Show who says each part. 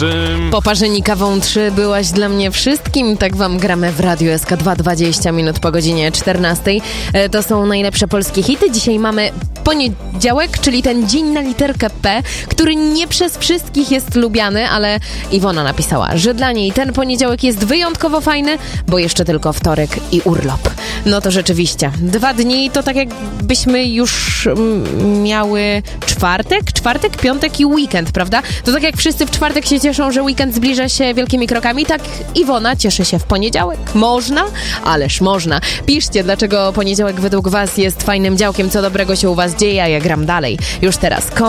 Speaker 1: Poparzeni kawą 3 byłaś dla mnie wszystkim. Tak wam gramy w Radiu SK2 20 minut po godzinie 14. To są najlepsze polskie hity. Dzisiaj mamy poniedziałek, czyli ten dzień na literkę P, który nie przez wszystkich jest lubiany, ale Iwona napisała, że dla niej ten poniedziałek jest wyjątkowo fajny, bo jeszcze tylko wtorek i urlop. No to rzeczywiście. 2 dni to tak jakbyśmy już miały czwartek, piątek i weekend, prawda? To tak jak wszyscy w czwartek się cieszą, że weekend zbliża się wielkimi krokami, tak Iwona cieszy się w poniedziałek. Można? Ależ można. Piszcie, dlaczego poniedziałek według was jest fajnym działkiem, co dobrego się u was dzieje, a ja gram dalej. Już teraz